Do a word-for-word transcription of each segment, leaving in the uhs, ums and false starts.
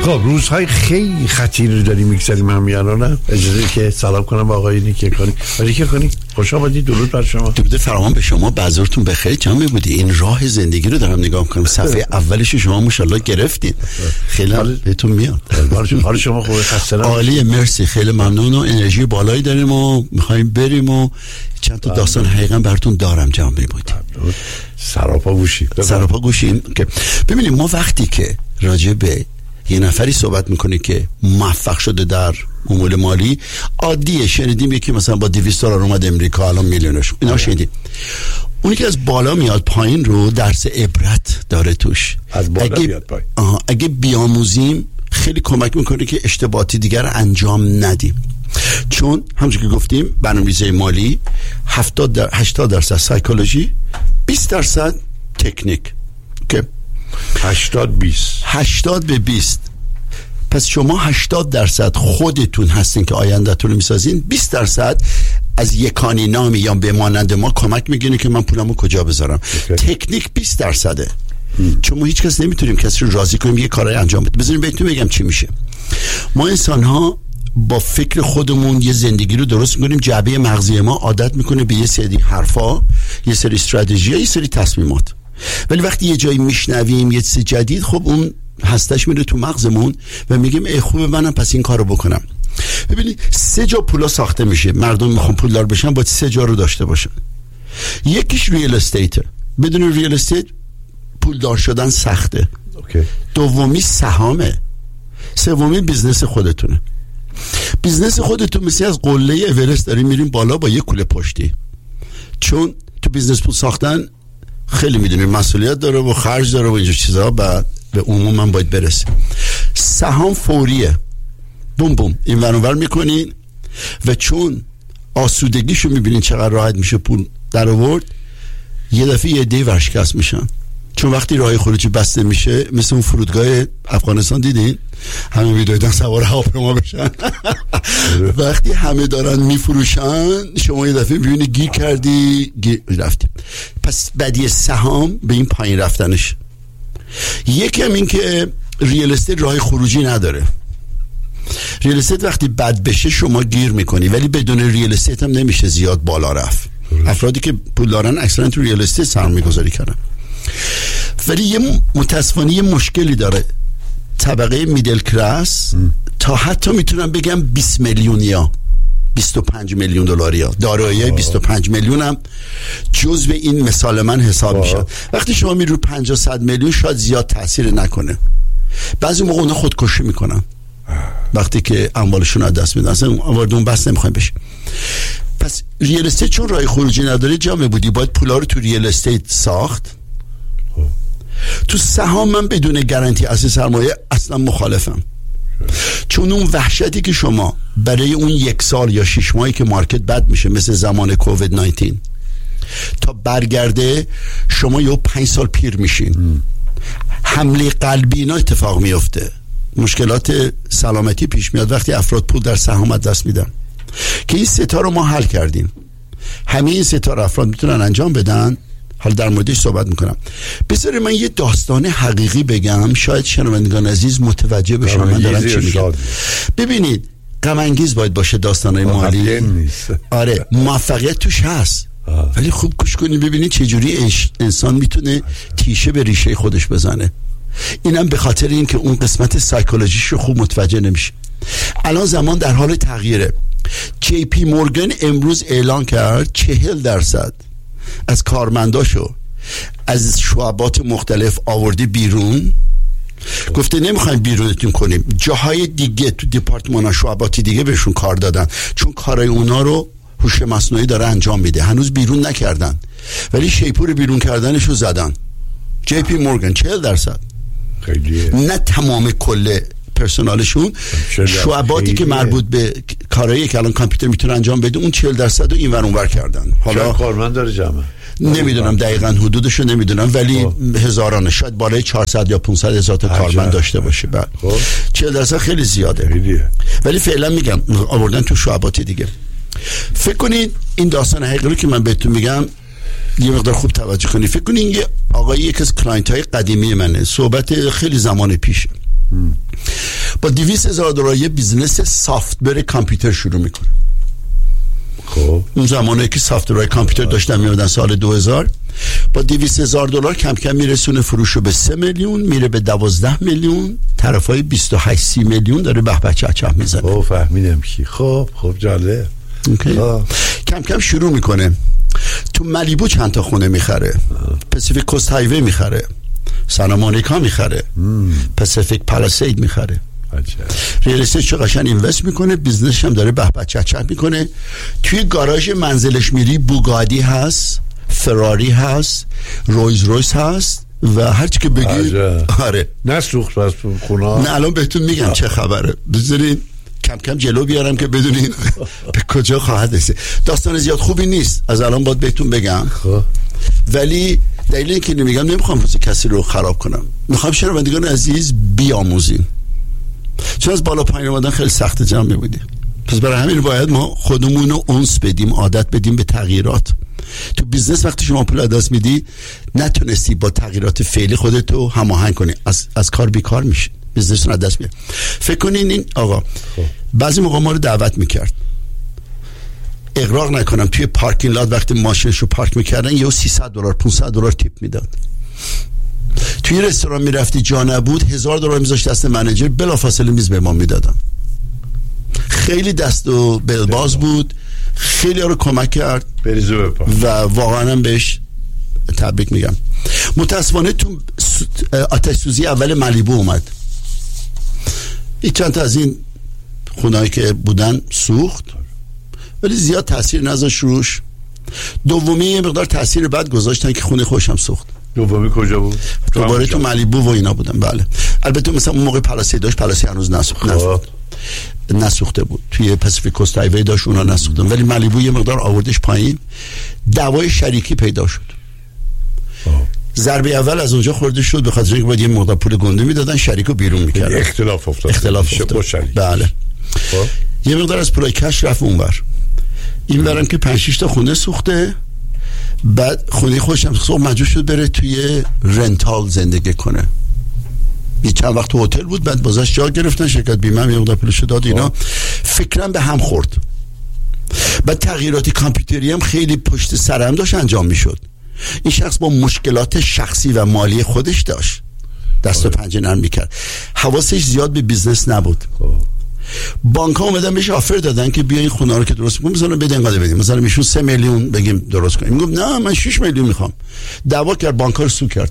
خب روزهای خیلی خطیری داریم میگذاریم همیانانم. اجازه که سلام کنم با آقای نیکی کنی. نیکی کنی خوش آمدید، درود بر شما. درود فراوان به شما، بازارتون بخیر. جمع بودی. این راه زندگی رو دارم نگاه میکنم، صفحه اولش شما ماشاءالله گرفتید، خیلی بهتون میاد. حال شما خوبه؟ خسته نباشید. عالیه، مرسی، خیلی ممنون و انرژی بالایی داریم و میخوایم بریم و چند تا داستان حقیقا براتون دارم. جمع بودید. سراپا گوشی سراپا گوشیم که ببینید ما وقتی که راجع به یه نفری صحبت میکنی که موفق شده در امور مالی، عادیه شنیدیم یکی مثلا با دویست دلار اومد امریکا الان میلیونر شد، اینا شنیدیم. اونی که از بالا میاد پایین رو درس عبرت داره توش. از بالا اگه میاد پایین. آها اگه بیاموزیم خیلی کمک میکنه که اشتباهاتی دیگر رو انجام ندیم. چون همونجوری که گفتیم برنامه‌ریزی مالی هفتاد در هشتاد درصد سایکولوژی، بیست درصد تکنیک. که هشتاد بیست هشتاد به بیست. پس شما هشتاد درصد خودتون هستین که آینده‌تون رو میسازین، بیست درصد از یکانی نامی یا به مانند ما کمک میگیره که من پولمو کجا بذارم. okay. تکنیک بیست درصده. hmm. چون ما هیچ کس نمیتونیم کسی رو راضی کنیم یه کارای انجام بده. بذارین بهتون بگم چی میشه. ما انسان ها با فکر خودمون یه زندگی رو درست میکنیم، جعبه مغزی ما عادت میکنه به یه سری حرفا، یه سری استراتژی، یه سری تصمیمات. ولی وقتی یه جایی میشنویم یه چیز جدید، خب اون هستش میره تو مغزمون و میگیم ای خوبه منم پس این کارو بکنم. ببینید سه جا پولا ساخته میشه. مردم میخوان پولدار بشن باید سه جا رو داشته باشن. یکیش ریل استیت. بدون ریل استیت پولدار شدن سخته. اوکی. دومی سهامه. سومی بیزنس خودتونه. بیزنس خودتون مثل از قله اورست داریم میریم بالا با یه کوله پشتی. چون تو بیزنس پول ساختن خیلی میدونیم مسئولیت داره و خرج داره و اینجور چیزها، بعد به عموم من باید برسه. سهام فوریه، بوم بوم این ور اون ور میکنین و چون آسودگیشو میبینین چقدر راحت میشه پول در آورد، یه دفعه یه عده ورشکست میشن. چون وقتی راه خروجی بسته میشه، مثل اون فرودگاه افغانستان دیدین همه میدویدن سوار هواپیما بشن وقتی همه دارن میفروشن شما یه دفعه میبینی گیر کردی، گیر رفتی. پس بدی سهام به این پایین رفتنش. یکی هم این که ریل استیت راه خروجی نداره. ریل استیت وقتی بد بشه شما گیر میکنی، ولی بدون ریل استیت هم نمیشه زیاد بالا رفت. افرادی که پول دارن اکثرا تو ریل استیت سرمایه‌گذاری کردن. ولی یه متاسفانه یه مشکلی داره. طبقه میدل کلاس تا حتی میتونم بگم بیست میلیونیا، بیست و پنج میلیون دلاریا، دارایی بیست و پنج میلیون هم جزء این مثال من حساب میشه. وقتی شما میری رو پنجاه صد میلیون شاید زیاد تاثیر نکنه. بعضی موقع اونا خودکشی میکنن وقتی که اموالشون از دست میدن. اصلا وارد اون بحث نمیخوایم بشیم. پس ریل استیت چون راه خروجی نداره، جامعه بودی باید پولا رو تو ریل استیت ساخت. تو سهام من بدون گارانتی اصل سرمایه اصلا مخالفم. چون اون وحشتی که شما برای اون یک سال یا شش ماهی که مارکت بد میشه مثل زمان کووید نوزده تا برگرده، شما یه پنج سال پیر میشین. حمله قلبی اینا اتفاق میفته، مشکلات سلامتی پیش میاد وقتی افراد پول در سهام از دست میدن. که این ستا رو ما حل کردیم. همه این ستا رو افراد میتونن انجام بدن. حالا در موردش صحبت میکنم. بذارید من یه داستان حقیقی بگم، شاید شنوندگان عزیز متوجه بشن من دارم چی میگم. ببینید غم انگیز باید باشه داستانای مالی. آره موفقیت توش هست، آه. ولی خوب گوش کنید ببینید چه جوری انسان میتونه تیشه به ریشه خودش بزنه. اینم به خاطر این که اون قسمت سایکولوژیش رو خوب متوجه نمیشه. الان زمان در حال تغییره. جی پی مورگان امروز اعلان کرد چهل درصد از کارمنداشو از شعبات مختلف آورده بیرون. گفته نمیخوایم بیرونتون کنیم، جاهای دیگه تو دپارتمان شعباتی دیگه بهشون کار دادن، چون کارای اونا رو هوش مصنوعی داره انجام میده. هنوز بیرون نکردن ولی شیپور بیرون کردنشو زدن. جی پی مورگان چهل درصد، خیلیه. نه تمام کل پرسنالشون، شعباتی که مربوط به کارهایی که الان کامپیوتر میتونه انجام بده اون چهل درصد رو این ور اون ور کردن. حالا کارمند داره جمع نمیدونم دقیقاً حدودشو نمیدونم، ولی هزارانه، شاید بالای چهارصد یا پانصد هزار تا کارمند داشته باشه. بعد چهل درصد خیلی زیاده خیلیه. ولی فعلا میگم آوردن تو شعبات دیگه. فکر کنید این داستان حقیقی که من بهتون میگم یه مقدار خوب توجه کنید. فکر کنید یه آقایی یکی از کلاینت های قدیمی منه، صحبت خیلی زمان پیش. با دویست هزار دلار یه بیزنس سافت‌ور کامپیوتر شروع میکنه. خب اون زمانی که سافت‌ور کامپیوتر داشتن میادن سال دو هزار، با دویست هزار دلار کم کم میرسونه فروش رو به سه میلیون، میره به دوازده میلیون، طرفای بیست و هشت سی میلیون داره به به چه چه میزنه. او فهمیدم کی. خب خب جالب. خب. کم کم شروع میکنه تو مالیبو چند تا خونه میخره، پاسیفیک کوست هایوی میخره، سانتا مونیکا میخره، پاسیفیک پالاسید میخره. ریال استیت چه قشنگ اینوست میکنه، بیزنسش هم داره به به چه چه میکنه. توی گاراژ منزلش میری بوگادی هست، فراری هست، رویز رویس هست و هر چی که بگی. آره نسوخت پس خونه. نه الان بهتون میگم چه خبره، بذارین کم کم جلو بیارم که بدونین به کجا خواهد رسید. داستان زیاد خوبی نیست از الان باید بهتون بگم، ولی دلیل اینکه نمیگم نمیخوام روز کسی رو خراب کنم، میخوام شنوندگان عزیز بیاموزیم، چون از بالا پایین اومدن خیلی سخت جمع بودیم. پس برای همین باید ما خودمون رو انس بدیم، عادت بدیم به تغییرات. تو بیزنس وقتی شما پول دست میدی نتونستی با تغییرات فعلی خودتو هماهنگ کنی، از از کار بیکار میشی، بیزنس رو دست میاد. فکر کنین این آقا بعضی موقع ما رو دعوت میکرد، اغراق نکنم، توی پارکینگ لات وقتی ماشینش رو پارک میکردن یهو سیصد دلار پانصد دلار تیپ میداد. توی رستوران میرفتی جا نبود هزار دلار میذاشت دست منیجر، بلافاصله میز به ما میدادن. خیلی دست و بلباز بود، خیلی ها رو کمک کرد و واقعا هم بهش تبریک میگم. متاسفانه تو آتش سوزی اول مالیبو اومد، این چند تا از این خونهایی که بودن سوخت ولی زیاد تاثیر نذاشت روش. دومی یه مقدار تاثیر بد گذاشتن که خونه خوشم سوخت. دومی کجا بود؟ دوباره تو مالیبو و اینا بودن. بله البته مثلا اون موقع پالاسی داشت، پالاسی هنوز نسوخت نسوخته بود، توی پاسیفیک کوست هایوی داشت اونا نسوختن، ولی مالیبو یه مقدار آوردش پایین. دعوای شریکی پیدا شد. ضربه اول از اونجا خورده شد به خاطر اینکه باید یه مقدار پول گنده میدادن، شریکو بیرون میکردن، اختلاف افتاد. اختلاف افتاد. بله یه مقدار از پولای کش رفت اونور. این برام که پنج شش تا خونه سوخته، بعد خونه خوشم سوخت، مجبور شد بره توی رنتال زندگی کنه. یه چند وقت تو هتل بود، بعد بازش جا گرفتن، شرکت بیمه هم یه مقدار پولش داد اینا. فکرم به هم خورد. بعد تغییراتی کامپیوتری هم خیلی پشت سرم داشت انجام میشد. این شخص با مشکلات شخصی و مالی خودش داشت، دست و پنجه نرم میکرد، حواسش زیاد به بیزنس نبود. بانک ها اومدن بهش آفر دادن که بیا این خونه رو که درست کنیم، مثلا بده اینقدر بدیم، مثلا میشون سه میلیون بگیم درست کنیم. میگم نه من شش میلیون میخوام. دعوا کرد، بانک ها رو سو کرد،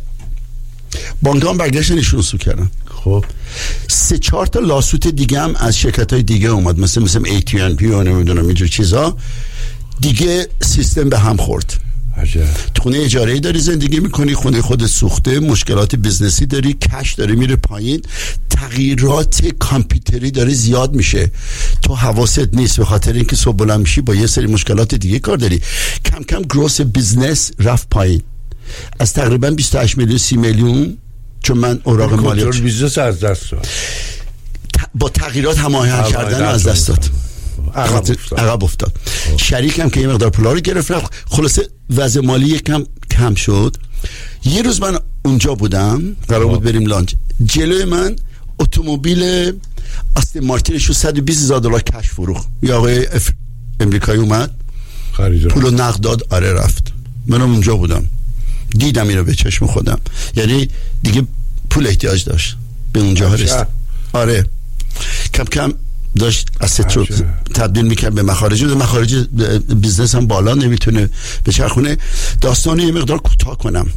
بانک ها هم برگشتن ایشون سو کردن. خب سه چهار تا لاسوت دیگه هم از شرکت های دیگه اومد، مثلا مثلا ای تی ان پی و نمیدونم اینجور چیزا دیگه. سیستم به هم خورد. تو خونه اجاره‌ای داری زندگی میکنی، خونه خودت سوخته، مشکلات بیزنسی داری، کش داره میره پایین، تغییرات کامپیوتری داره زیاد میشه، تو حواست نیست، به خاطر اینکه صبح بلند میشی با یه سری مشکلات دیگه کار داری. کم کم گروس بیزنس رفت پایین، از تقریبا بیست و هشت میلیون سی میلیون، چون من اوراق مالی کنترل بیزنس از دست داد، با تغییرات هماهنگ کردن از دست داد، عقب افتاد. شریک هم که یه مقدار پولا رو گرفت رفت. خلاصه وضع مالی یکم کم شد. یه روز من اونجا بودم، قرار بود بریم لانچ، جلوی من اتومبیل استون مارتینش رو صد و بیست هزار دلار کش فروخت. یه آقای امریکایی اومد پولو نقد داد، آره رفت. منم اونجا بودم دیدم اینو به چشم خودم، یعنی دیگه پول احتیاج داشت به اونجا رسید. آره کم کم داشت asset رو تبدیل میکرد به مخارج، مخارج بیزنس هم بالا نمیتونه به چرخونه. داستانی یه مقدار کوتاه کنم،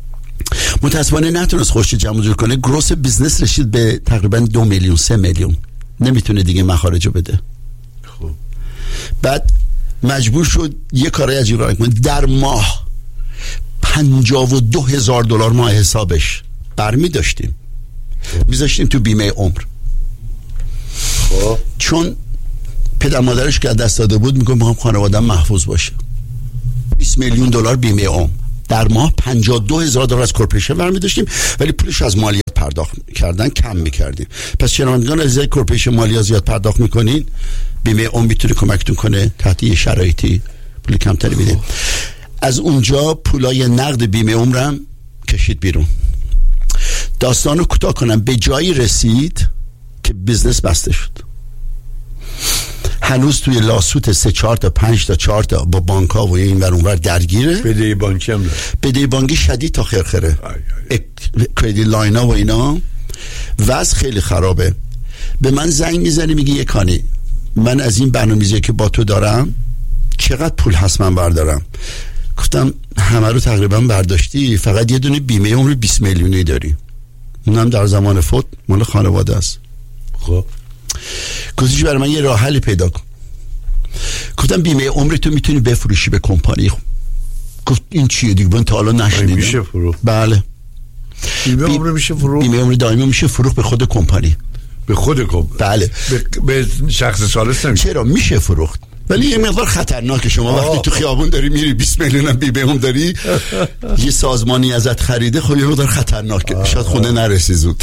متاسفانه نتونست خوش جمع جور کنه. گروس بیزنس رسید به تقریبا دو میلیون سه میلیون، نمیتونه دیگه مخارج رو بده. خوب. بعد مجبور شد یه کارای عجیب راه کنه. در ماه پنجاه و دو هزار دلار ماه حسابش برمی داشتیم، میذاشتیم تو بیمه عمر. چون پدر مادرش که دست داده بود، میگم میخوام خانواده‌ام محفوظ باشه. بیست میلیون دلار بیمه عمر در ماه، پنجاه و دو هزار دلار از کورپوریشن برمی داشتیم، ولی پولش از مالیات پرداخت کردن کم میکردیم. پس شنوندگان از کورپوریشن مالیات زیاد پرداخت میکنین، بیمه عمر میتونه کمکتون کنه تحت یه شرایطی پول کمتری بده. از اونجا پولای نقد بیمه عمرم کشید بیرون. داستانو کوتاه کنم، به جایی رسید که بیزنس بسته شد. هنوز توی لاسوت سه چهار تا پنج تا چهار تا با بانک‌ها و این ور اون ور درگیره. بدهی بانکی هم داره، بدهی بانکی شدید تا خرخره، کردیت لاینا و اینا، وضع خیلی خرابه. به من زنگ میزنی میگی یکانی من از این برنامه‌ریزی که با تو دارم چقدر پول هست من بردارم؟ گفتم همه رو تقریبا برداشتی، فقط یه دونه بیمه عمر بیست میلیونی داری، اونم در زمان فوت مال خانواده است. خب گفتیش برای من یه راه حلی پیدا کن. گفتم بیمه عمر تو میتونی بفروشی به کمپانی. گفت این چیه دیگه؟ من تا حالا نشنیدم. میشه فروخت؟ بله، بیمه عمر میشه فروخت. بیمه عمر دائمی میشه فروخت به خود کمپانی. به خود کمپانی؟ بله. به, به شخص ثالث نمیشه. چرا؟ میشه فروخت، ولی یه مقدار خطرناکه. شما آه. وقتی تو خیابون داری میری بیست میلیون هم بیمه هم داری، یه سازمانی ازت خریده، خب یه مقدار خطرناکه. آه. شاید خونه نرسی زود.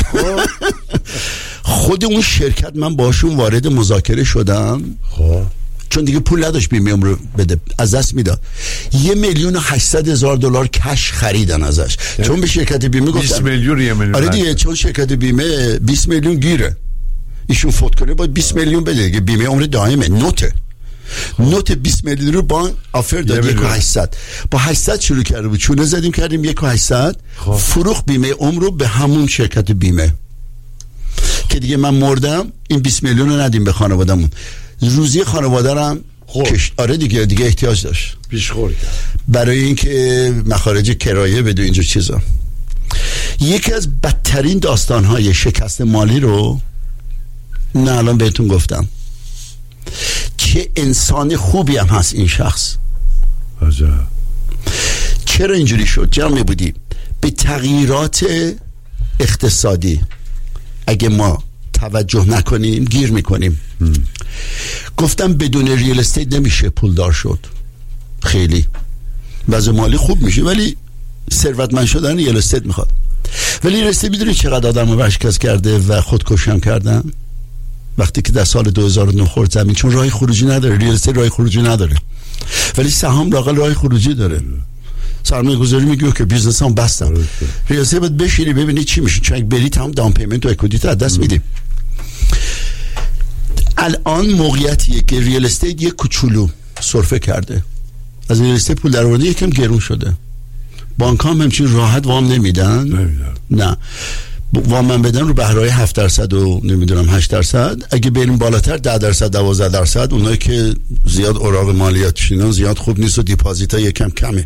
خود اون شرکت من باشون وارد مذاکره شدم، خب چون دیگه پول نداشت بیمه عمر بده، از دست میداد. یه میلیون و هشتصد هزار دلار کش خریدن ازش، چون به شرکت بیمه گفتن بیست میلیون. یه میلیون. آره دیگه، چون شرکت بیمه بیست میلیون گیره، ایشون فوت کنه باید بیست میلیون بده دیگه. بیمه عمر دائمه، نوته نوت بیست میلیون رو بانک آفر داد. یک و هشتصد با هشتصد شروع کرده بود، چونه زدیم کردیم یک و هشتصد، فروخت بیمه عمر رو به همون شرکت بیمه که دیگه من مردم این بیست میلیون رو ندیم به خانواده‌مون. روزی خانواده رو هم کش... آره دیگه دیگه احتیاج داشت، پیشخوری کرد برای اینکه مخارج کرایه بده اینجور چیزا. یکی از بدترین داستان‌های شکست مالی رو نه الان بهتون گفتم. چه انسان خوبی هم هست این شخص. عجب. چرا اینجوری شد؟ جمع بودی به تغییرات اقتصادی اگه ما توجه نکنیم گیر میکنیم. م. گفتم بدون ریل استیت نمیشه پولدار شد. خیلی وضع مالی خوب میشه ولی ثروتمند شدن ریل استیت میخواد. ولی ریل استیت میدونی چقدر آدمو ورشکست کرده و خودکشی هم کردن وقتی که در سال دو هزار و نه خورد زمین، چون راه خروجی نداره. ریل استیت راه خروجی نداره، ولی سهام لااقل راه خروجی داره. سرمایه گذاری میگه که بیزنس هم بستم، ریل استیت باید بشینی ببینی چی میشه، چون اگه بری تمام داون پیمنت و اکودیت از دست میدی. الان موقعیتیه که ریل استیت یک کوچولو سرفه کرده، از ریل استیت پول درآورده یکم گرون شده. بانک ها هم همچین راحت وام نمیدن. نمیدن. نه وام من بدن رو بهرهای هفت درصد و نمیدونم هشت درصد، اگه بریم بالاتر ده درصد دوازده درصد. اونایی که زیاد اوراق مالیاتشون زیاد خوب نیست و دیپازیت ها یکم کمه.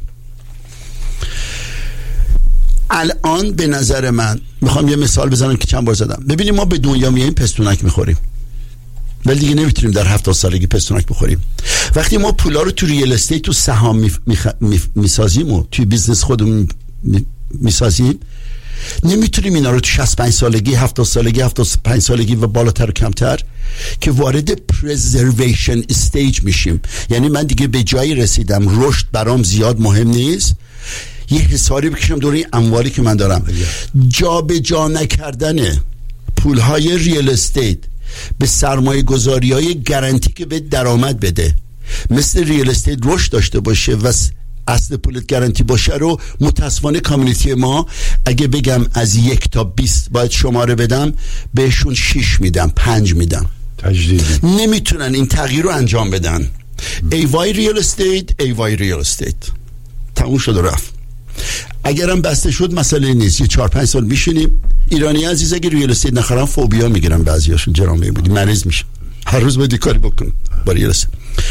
الان به نظر من میخوام یه مثال بزنم که چند بار زدم. ببینیم ما به دنیا میاییم پستونک میخوریم، ولی دیگه نمیتونیم در هفتاد سالگی پستونک بخوریم. وقتی ما پولا رو تو ریل استیت تو سهام می میخ... می میسازیم و توی بیزنس خودمون می... میسازیم، نمیتونیم اینا رو تو شصت و پنج سالگی، هفتاد سالگی، هفتاد و پنج سالگی و بالاتر و کمتر که وارد پرزرویشن استیج میشیم. یعنی من دیگه به جایی رسیدم رشد برام زیاد مهم نیست، یه حساری بکشم دوره اموالی که من دارم. جا به جا نکردن پولهای ریل استیت به سرمایه گذاری های گارانتی که به درآمد بده، مثل ریل استیت رشد داشته باشه و اصل پولت گارانتی باشه، رو متاسفانه کامیونیتی ما اگه بگم از یک تا بیست باید شماره بدم، بهشون شش میدم، پنج میدم. تجدید نمیتونن این تغییر رو انجام بدن. ای وای ریل استیت، ای وای ریل استیت، تموم شد و رفت. اگرم بسته شد مسئله نیست، یه چهار پنج سال میشینیم. ایرانی عزیز اگه ریل استیت نخرن فوبیا میگیرن، بعضیاشون جرامه بودی مریض میشن، هر روز باید کاری بکن با ریل استیت.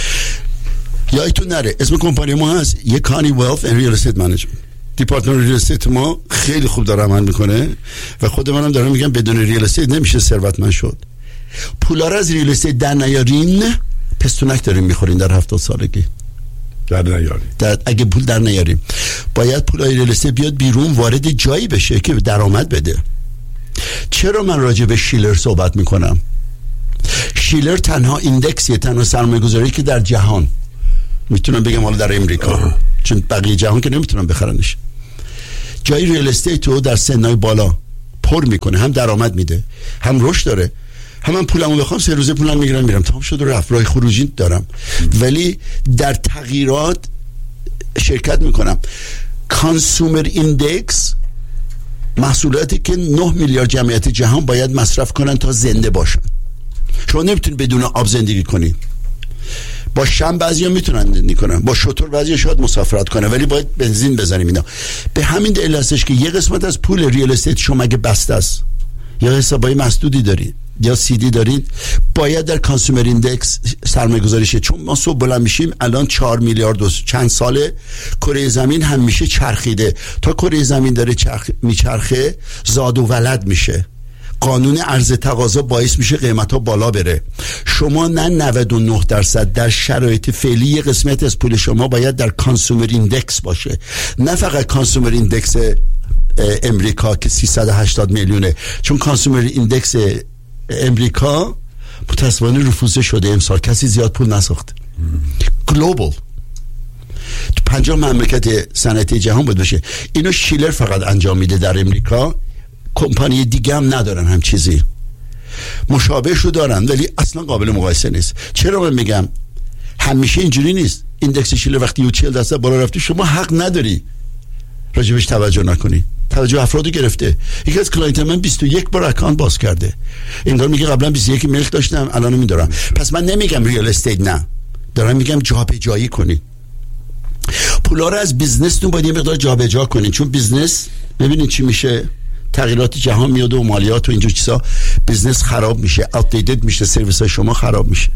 یادتون نره اسم کمپانی ما هست یکانی ویلث اند ریل استیت منیجمنت. دیپارتمان ریل استیت ما خیلی خوب داره عمل میکنه و خود منم دارم میگم بدون ریل استیت نمیشه ثروتمند شد. پولا رو از ریل استیت در نیارین پستونک داریم میخورین در هفتاد سالگی. در نیاریم. در اگه پول در نیاریم باید پولای ریل استیت بیاد بیرون، وارد جایی بشه که درآمد بده. چرا من راجع به شیلر صحبت میکنم؟ شیلر تنها ایندکسیه، تنها سرمایه‌گذاری که در جهان، میتونم بگم حالا در امریکا، آه. چون بقیه جهان که نمیتونم بخرنش، جای ریل استیت رو در سنای بالا پر میکنه، هم درآمد میده، هم رشد داره، هم من پولمو بخوام سه روزه پولم میگیرم میرم، تمام شد و رفت، راه خروجی دارم. ولی در تغییرات شرکت میکنم. کانسومر ایندکس محصولاتی که نه میلیارد جمعیت جهان باید مصرف کنن تا زنده باشن. شما نمیتونید بدون آب زندگی کنید. با شم بعضیا میتونن زندگی کنن، با شتر بعضیا شاید مسافرت کنن، ولی باید بنزین بزنیم اینا. به همین دلیل هستش که یه قسمت از پول ریال استیت شما اگه بسته است یا حسابای مسدودی دارید یا سیدی دارید، باید در کانسومر ایندکس سرمایه گذاری شه. چون ما صبح بلند میشیم الان چهار میلیارد و چند ساله کره زمین همیشه چرخیده. تا کره زمین داره چرخ میچرخه زاد و ولد میشه. قانون عرض تقاضا باعث میشه قیمت ها بالا بره. شما نه نود و نه درصد در شرایط فعلی یه قسمت از پول شما باید در کانسومر ایندکس باشه، نه فقط کانسومر ایندکس امریکا که سیصد و هشتاد میلیونه. چون کانسومر ایندکس امریکا متاسفانه رفوزه شده امسال، کسی زیاد پول نساخته. گلوبال تو پنجاه مملکت صنعتی جهان بود باشه. اینو شیلر فقط انجام میده در امریکا، کمپانی دیگه هم ندارن هم چیزی. مشابهش رو دارن ولی اصلا قابل مقایسه نیست. چرا من میگم همیشه اینجوری نیست؟ ایندکس شیلر وقتی یو چهل درصد بالا رفته شما حق نداری راجبش توجه نکنی. توجه افرادو گرفته. یکی از کلاینت من بیست و یک بار اکانت باز کرده، انگار میگه قبلا بیست و یک ملک داشتم الان میدارم. پس من نمیگم ریال استیت نه، دارم میگم جابجایی کنید. پولا رو از بیزنستون باید یه مقدار جابجا کنید، چون بیزنس ببینید چی میشه، تغییرات جهان میاد و مالیات و اینجور چیزا، بیزنس خراب میشه، آوتدیتد میشه، سرویس های شما خراب میشه.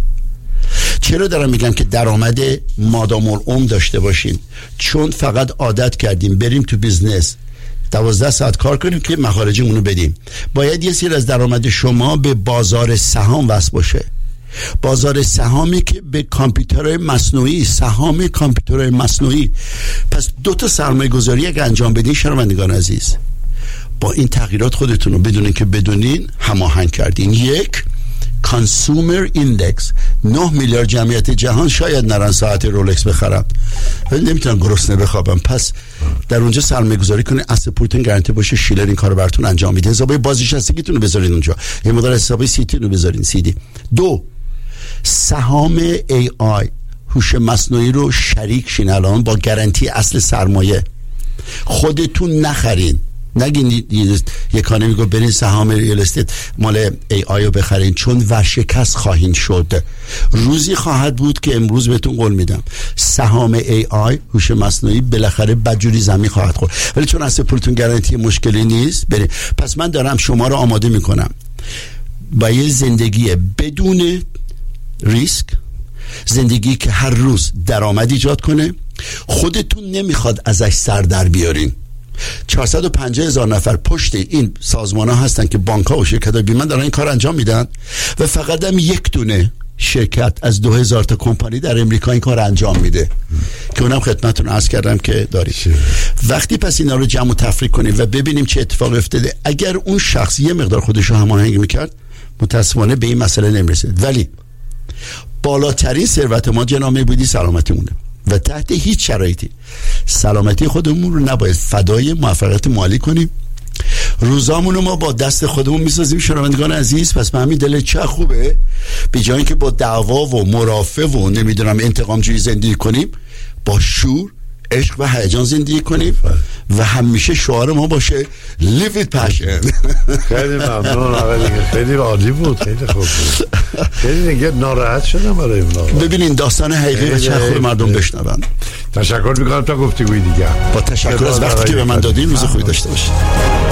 چرا دارم میگم که درآمد مادام العمر داشته باشین؟ چون فقط عادت کردیم بریم تو بیزنس دوازده ساعت کار کنیم که مخارجمون رو بدیم. باید یه سری از درآمد شما به بازار سهام وصل باشه. بازار سهامی که به کامپیوترهای مصنوعی، سهام کامپیوترهای مصنوعی. پس دو تا سرمایه گذاری اگه انجام بدین شنوندگان عزیز، با این تغییرات خودتون رو بدونین که بدونین هماهنگ کردین. یک، کانسومر ایندکس. نه میلیارد جمعیت جهان شاید نرن ساعت رولکس بخرن ولی نمیتونن گرسنه بخوابن. پس در اونجا سرمایه گذاری کنین، اسید پورتون گارانتی باشه، شیلر این کارو براتون انجام میده. حسابای بازنشستگیتون رو بذارین اونجا، یه مقدار حسابای سیتی رو بذارین سیدی. دو، سهام ای آی هوش مصنوعی رو شریک شین الان با گارانتی اصل سرمایه. خودتون نخرین، نگین یک کانه میگو برین سهام ریال استیت مال ای آی رو بخرین، چون ورشکست خواهین شد. روزی خواهد بود که امروز بهتون قول میدم سهام ای آی هوش مصنوعی بالاخره بدجوری زمین خواهد خورد، ولی چون اصل پولتون گارانتی مشکلی نیست برین. پس من دارم شما رو آماده میکنم با یه زندگی بدون ریسک، زندگی که هر روز درآمد ایجاد کنه، خودتون نمیخواد ازش سر در بیارین. چهارصد و پنجاه هزار نفر پشت این سازمان ها هستن که بانک ها و شرکت های بیمه دارن این کار انجام میدن و فقط هم یک دونه شرکت از دو هزار تا کمپانی در امریکا این کار انجام میده که اونم خدمتتون عرض کردم که دارید. وقتی پس اینا رو جمع و تفریق کنیم و ببینیم چه اتفاق افتاده، اگر اون شخص یه مقدار خودش رو هماهنگ میکرد متاسفانه به این مسئله نمیرسید. ولی بالاترین ثروت ما جناب بودی سلامتیمونه و تحت هیچ شرایطی سلامتی خودمون رو نباید فدای موفقیت مالی کنیم. روزامون رو ما با دست خودمون میسازیم شنوندگان عزیز. پس به همین دلیل چه خوبه به جای اینکه با دعوا و مرافع و نمیدونم انتقام جویی زندگی کنیم، با شور، عشق و هیجان زندگی کنیم و همیشه شعار ما باشه live with passion. خیلی ممنون آقای دیگه، خیلی عالی بود، خیلی خوب بود. خیلی دیگه ناراحت شدم برای اونا. ببینین داستان حقیقی و چه خوب مردم بشنون. تشکر میکنم تا گفتگوی دیگه. با تشکر از وقتی که به من دادین، روز خوبی داشته باشید.